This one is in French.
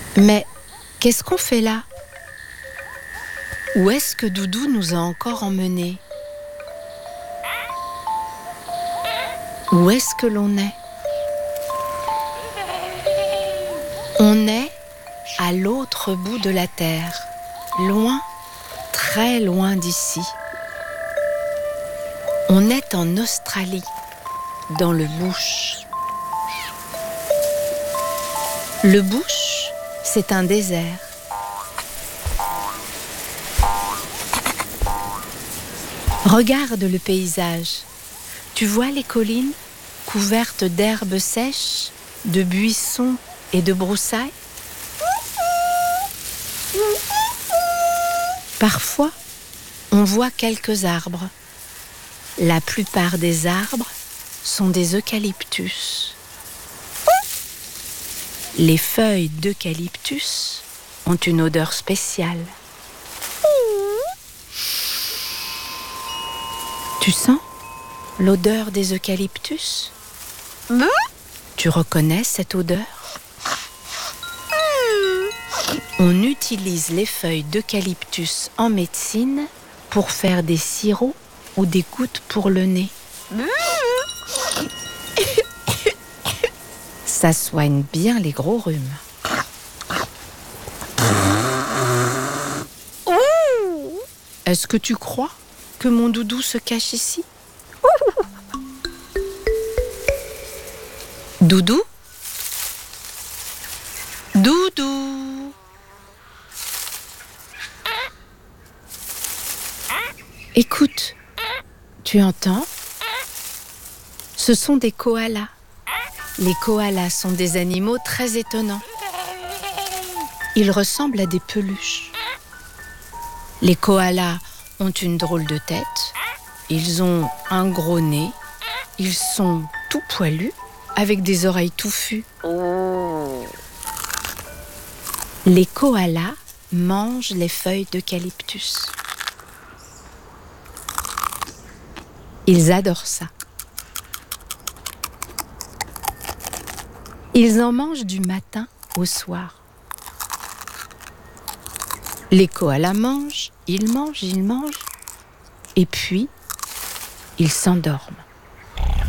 Mais qu'est-ce qu'on fait là? Où est-ce que Doudou nous a encore emmenés? Où est-ce que l'on est? On est à l'autre bout de la terre, loin, très loin d'ici. On est en Australie, dans le bush. Le bush, c'est un désert. Regarde le paysage. Tu vois les collines couvertes d'herbes sèches, de buissons et de broussailles? Parfois, on voit quelques arbres. La plupart des arbres sont des eucalyptus. Les feuilles d'eucalyptus ont une odeur spéciale. Tu sens l'odeur des eucalyptus? Tu reconnais cette odeur? On utilise les feuilles d'eucalyptus en médecine pour faire des sirops ou des gouttes pour le nez. Ça soigne bien les gros rhumes. Est-ce que tu crois que mon doudou se cache ici? Doudou? Doudou? Écoute, tu entends? Ce sont des koalas. Les koalas sont des animaux très étonnants. Ils ressemblent à des peluches. Les koalas ont une drôle de tête. Ils ont un gros nez. Ils sont tout poilus, avec des oreilles touffues. Les koalas mangent les feuilles d'eucalyptus. Ils adorent ça. Ils en mangent du matin au soir. Les koalas mangent, ils mangent, et puis ils s'endorment.